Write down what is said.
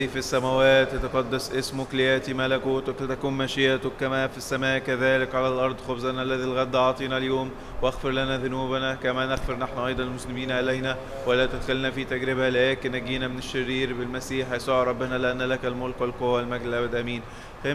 في السماوات يتقدس اسمك، ليأتي ملكوتك، لتكن مشيئتك كما في السماء كذلك على الأرض. خبزنا الذي الغد أعطينا اليوم، واغفر لنا ذنوبنا كما نغفر نحن أيضا المسلمين إلينا، ولا تدخلنا في تجربة لكن نجينا من الشرير بالمسيح يسوع ربنا، لأن لك الملك والقوة والمجد الأبد آمين.